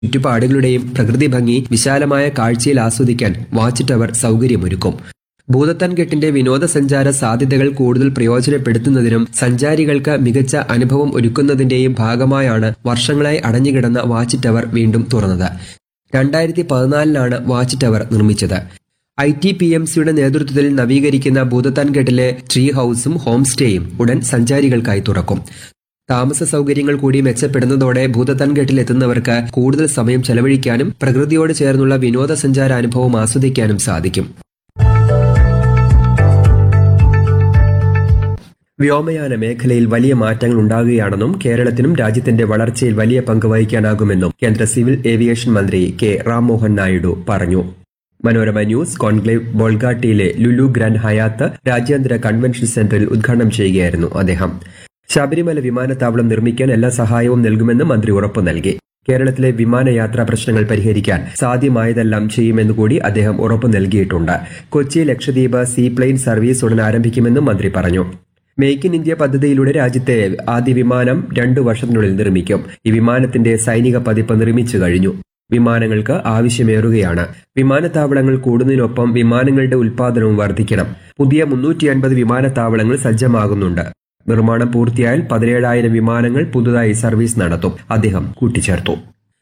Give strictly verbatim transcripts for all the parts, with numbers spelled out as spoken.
ചുറ്റുപാടുകളുടെയും പ്രകൃതി ഭംഗി വിശാലമായ കാഴ്ചയിൽ ആസ്വദിക്കാൻ വാച്ച് ടവർ സൗകര്യമൊരുക്കും. ഭൂതത്താൻകെട്ടിന്റെ വിനോദസഞ്ചാര സാധ്യതകൾ കൂടുതൽ പ്രയോജനപ്പെടുത്തുന്നതിനും സഞ്ചാരികൾക്ക് മികച്ച അനുഭവം ഒരുക്കുന്നതിന്റെയും ഭാഗമായാണ് വർഷങ്ങളായി അടഞ്ഞുകിടന്ന വാച്ച് ടവർ വീണ്ടും തുറന്നത്. രണ്ടായിരത്തി പതിനാലിലാണ് വാച്ച് ടവർ നിർമ്മിച്ചത്. ഐ ടി പി എം സിയുടെ നേതൃത്വത്തിൽ നവീകരിക്കുന്ന ഭൂതത്താൻകെട്ടിലെ ട്രീ ഹൌസും ഹോം സ്റ്റേയും ഉടൻ സഞ്ചാരികൾക്കായി തുറക്കും. താമസ സൗകര്യങ്ങൾ കൂടി മെച്ചപ്പെടുന്നതോടെ ഭൂതത്താൻകെട്ടിലെത്തുന്നവർക്ക് കൂടുതൽ സമയം ചെലവഴിക്കാനും പ്രകൃതിയോട് ചേർന്നുള്ള വിനോദസഞ്ചാര അനുഭവം ആസ്വദിക്കാനും സാധിക്കും. വ്യോമയാന മേഖലയിൽ വലിയ മാറ്റങ്ങൾ ഉണ്ടാകുകയാണെന്നും കേരളത്തിനും രാജ്യത്തിന്റെ വളർച്ചയിൽ വലിയ പങ്ക് വഹിക്കാനാകുമെന്നും കേന്ദ്ര സിവിൽ ഏവിയേഷൻ മന്ത്രി കെ റാംമോഹൻ നായിഡു പറഞ്ഞു. Manorama news conclave ബോൾഗാട്ടിയിലെ Lulu grand Hayat രാജ്യാന്തര കൺവെൻഷൻ സെന്ററിൽ ഉദ്ഘാടനം ചെയ്യുകയായിരുന്നു അദ്ദേഹം. ശബരിമല വിമാനത്താവളം നിർമ്മിക്കാൻ എല്ലാ സഹായവും നൽകുമെന്ന് മന്ത്രി ഉറപ്പു നൽകി. കേരളത്തിലെ വിമാനയാത്രാ പ്രശ്നങ്ങൾ പരിഹരിക്കാൻ സാധ്യമായതെല്ലാം ചെയ്യുമെന്നുകൂടി അദ്ദേഹം ഉറപ്പു നൽകിയിട്ടുണ്ട്. കൊച്ചി ലക്ഷദ്വീപ് സീപ്ലെയിൻ സർവീസ് ഉടൻ ആരംഭിക്കുമെന്നും മന്ത്രി പറഞ്ഞു. മേക്ക് ഇൻ ഇന്ത്യ പദ്ധതിയിലൂടെ രാജ്യത്തെ ആദ്യ വിമാനം രണ്ടു വർഷത്തിനുള്ളിൽ നിർമ്മിക്കും. ഈ വിമാനത്തിന്റെ സൈനിക പതിപ്പ് നിർമ്മിച്ചു കഴിഞ്ഞു. വിമാനങ്ങൾക്ക് ആവശ്യമേറുകയാണ്. വിമാനത്താവളങ്ങൾ കൂടുന്നതിനൊപ്പം വിമാനങ്ങളുടെ ഉൽപ്പാദനവും വർദ്ധിക്കണം. പുതിയ മുന്നൂറ്റി അൻപത് വിമാനത്താവളങ്ങൾ സജ്ജമാകുന്നുണ്ട്. നിർമ്മാണം പൂർത്തിയായാൽ പതിനേഴായിരം വിമാനങ്ങൾ പുതുതായി സർവീസ് നടത്തും, അദ്ദേഹം കൂട്ടിച്ചേർത്തു.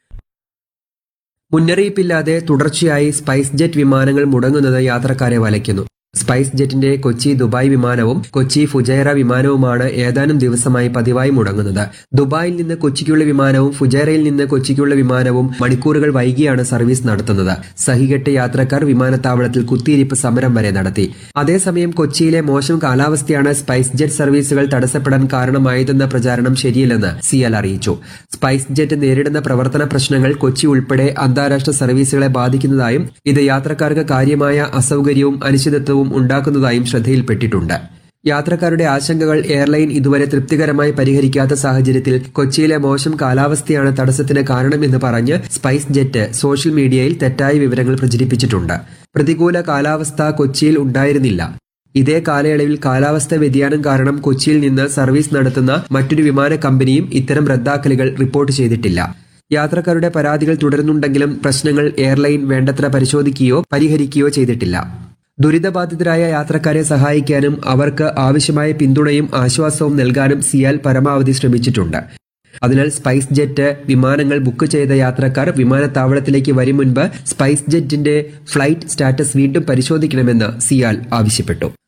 മുന്നറിയിപ്പില്ലാതെ തുടർച്ചയായി സ്പൈസ് ജെറ്റ് വിമാനങ്ങൾ മുടങ്ങുന്നത് യാത്രക്കാരെ വലയ്ക്കുന്നു. സ്പൈസ് ജെറ്റിന്റെ കൊച്ചി ദുബായ് വിമാനവും കൊച്ചി ഫുജൈറ വിമാനവുമാണ് ഏതാനും ദിവസമായി പതിവായി മുടങ്ങുന്നത്. ദുബായിൽ നിന്ന് കൊച്ചിക്കുള്ള വിമാനവും ഫുജൈറയിൽ നിന്ന് കൊച്ചിക്കുള്ള വിമാനവും മണിക്കൂറുകൾ വൈകിയാണ് സർവീസ് നടത്തുന്നത്. സഹികെട്ട് യാത്രക്കാർ വിമാനത്താവളത്തിൽ കുത്തിയിരിപ്പ് സമരം വരെ നടത്തി. അതേസമയം കൊച്ചിയിലെ മോശം കാലാവസ്ഥയാണ് സ്പൈസ് ജെറ്റ് സർവീസുകൾ തടസ്സപ്പെടാൻ കാരണമായതെന്ന പ്രചാരണം ശരിയല്ലെന്ന് സിയാൽ അറിയിച്ചു. സ്പൈസ് ജെറ്റ് നേരിടുന്ന പ്രവർത്തന പ്രശ്നങ്ങൾ കൊച്ചി ഉൾപ്പെടെ അന്താരാഷ്ട്ര സർവീസുകളെ ബാധിക്കുന്നതായും ഇത് യാത്രക്കാർക്ക് കാര്യമായ അസൌകര്യവും അനിശ്ചിതത്വവും ഉണ്ടാക്കുന്നതായും ശ്രദ്ധയിൽപ്പെട്ടിട്ടുണ്ട്. യാത്രക്കാരുടെ ആശങ്കകൾ എയർലൈൻ ഇതുവരെ തൃപ്തികരമായി പരിഹരിക്കാത്ത സാഹചര്യത്തിൽ കൊച്ചിയിലെ മോശം കാലാവസ്ഥയാണ് തടസ്സത്തിന് കാരണമെന്ന് പറഞ്ഞ് സ്പൈസ് ജെറ്റ് സോഷ്യൽ മീഡിയയിൽ തെറ്റായ വിവരങ്ങൾ പ്രചരിപ്പിച്ചിട്ടുണ്ട്. പ്രതികൂല കാലാവസ്ഥ കൊച്ചിയിൽ ഉണ്ടായിരുന്നില്ല. ഇതേ കാലയളവിൽ കാലാവസ്ഥാ വ്യതിയാനം കാരണം കൊച്ചിയിൽ നിന്ന് സർവീസ് നടത്തുന്ന മറ്റൊരു വിമാന കമ്പനിയും ഇത്തരം റദ്ദാക്കലുകൾ റിപ്പോർട്ട് ചെയ്തിട്ടില്ല. യാത്രക്കാരുടെ പരാതികൾ തുടരുന്നുണ്ടെങ്കിലും പ്രശ്നങ്ങൾ എയർലൈൻ വേണ്ടത്ര പരിശോധിക്കുകയോ പരിഹരിക്കുകയോ ചെയ്തിട്ടില്ല. ദുരിതബാധിതരായ യാത്രക്കാരെ സഹായിക്കാനും അവർക്ക് ആവശ്യമായ പിന്തുണയും ആശ്വാസവും നൽകാനും സിയാൽ പരമാവധി ശ്രമിച്ചിട്ടുണ്ട്. അതിനാൽ സ്പൈസ് ജെറ്റ് വിമാനങ്ങൾ ബുക്ക് ചെയ്ത യാത്രക്കാർ വിമാനത്താവളത്തിലേക്ക് വരും മുൻപ് സ്പൈസ് ജെറ്റിന്റെ ഫ്ലൈറ്റ് സ്റ്റാറ്റസ് വീണ്ടും പരിശോധിക്കണമെന്ന് സിയാൽ ആവശ്യപ്പെട്ടു.